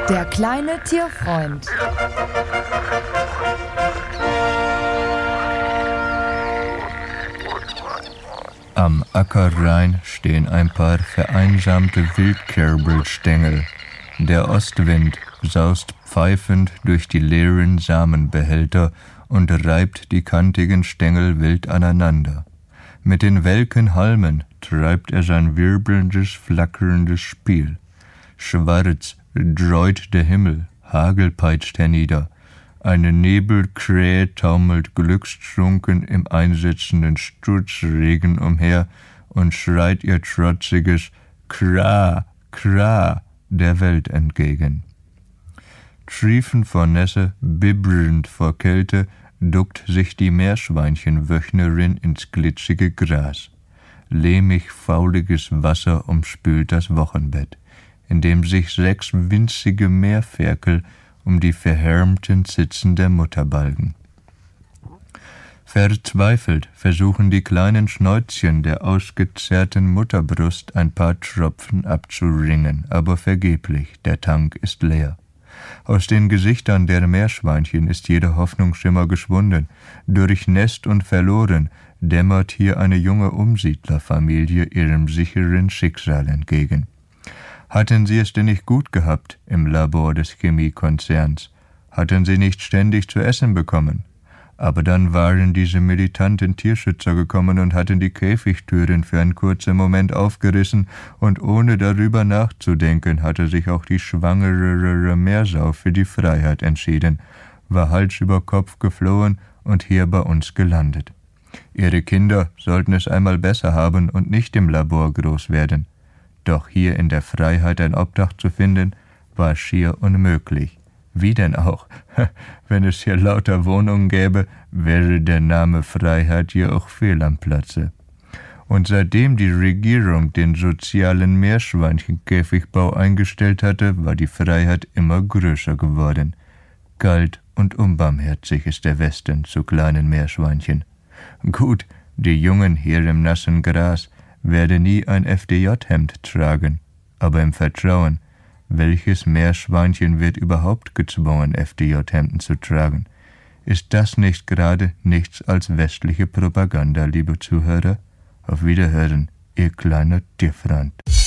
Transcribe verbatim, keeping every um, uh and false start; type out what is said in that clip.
Der kleine Tierfreund. Am Ackerrhein stehen ein paar vereinsamte Wildkerbelstängel. Der Ostwind saust pfeifend durch die leeren Samenbehälter und reibt die kantigen Stängel wild aneinander. Mit den welken Halmen treibt er sein wirbelndes, flackerndes Spiel. Schwarz dräut der Himmel, Hagel peitscht hernieder. Eine Nebelkrähe taumelt glückstrunken im einsetzenden Sturzregen umher und schreit ihr trotziges Kra, Kra der Welt entgegen. Triefend vor Nässe, bibbernd vor Kälte, duckt sich die Meerschweinchenwöchnerin ins glitzige Gras. Lehmig fauliges Wasser umspült das Wochenbett, in dem sich sechs winzige Meerferkel um die verhärmten Zitzen der Mutter balgen. Verzweifelt versuchen die kleinen Schnäuzchen der ausgezerrten Mutterbrust ein paar Tropfen abzuringen, aber vergeblich, der Tank ist leer. Aus den Gesichtern der Meerschweinchen ist jeder Hoffnungsschimmer geschwunden. Durchnässt und verloren dämmert hier eine junge Umsiedlerfamilie ihrem sicheren Schicksal entgegen. Hatten sie es denn nicht gut gehabt im Labor des Chemiekonzerns? Hatten sie nicht ständig zu essen bekommen? Aber dann waren diese militanten Tierschützer gekommen und hatten die Käfigtüren für einen kurzen Moment aufgerissen, und ohne darüber nachzudenken, hatte sich auch die schwangere Meersau für die Freiheit entschieden, war Hals über Kopf geflohen und hier bei uns gelandet. Ihre Kinder sollten es einmal besser haben und nicht im Labor groß werden. Doch hier in der Freiheit ein Obdach zu finden, war schier unmöglich. Wie denn auch? Wenn es hier lauter Wohnungen gäbe, wäre der Name Freiheit hier auch fehl am Platze. Und seitdem die Regierung den sozialen Meerschweinchenkäfigbau eingestellt hatte, war die Freiheit immer größer geworden. Kalt und unbarmherzig ist der Westen zu kleinen Meerschweinchen. Gut, die Jungen hier im nassen Gras werden nie ein F D J-Hemd tragen, aber im Vertrauen, welches Meerschweinchen wird überhaupt gezwungen, F D J-Hemden zu tragen? Ist das nicht gerade nichts als westliche Propaganda, liebe Zuhörer? Auf Wiederhören, Ihr kleiner Tierfreund.